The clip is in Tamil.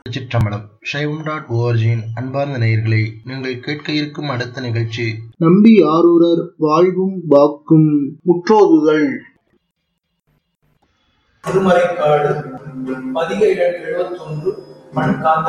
திருச்சிற்றம்பலம். சைவம்.org-இன் அன்பார்ந்த நேயர்களே, நீங்கள் கேட்க இருக்கும் அடுத்த நிகழ்ச்சி நம்பி ஆரூரர் வாழ்வும் வாக்கும் முற்றோதுதல். திருமறைக்காடு பதிகை 71 மண்காந்த